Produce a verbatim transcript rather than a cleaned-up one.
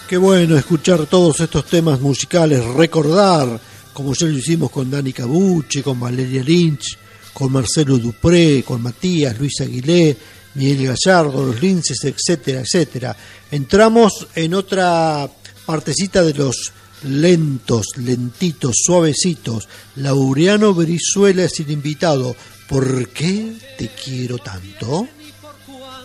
Qué bueno escuchar todos estos temas musicales, recordar, como ya lo hicimos con Dani Cabucci, con Valeria Lynch, con Marcelo Dupré, con Matías, Luis Aguilé, Miguel Gallardo, Los Linces, etcétera, etcétera. Entramos en otra partecita de los lentos, lentitos, suavecitos. Laureano Brizuela es el invitado. ¿Por qué te quiero tanto?